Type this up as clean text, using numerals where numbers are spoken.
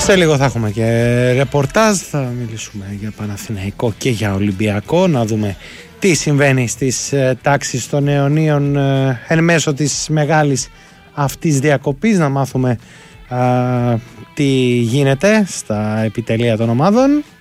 Σε λίγο θα έχουμε και ρεπορτάζ, θα μιλήσουμε για Παναθηναϊκό και για Ολυμπιακό, να δούμε τι συμβαίνει στις τάξεις των αιωνίων εν μέσω της μεγάλης αυτής διακοπής, να μάθουμε τι γίνεται στα επιτελεία των ομάδων.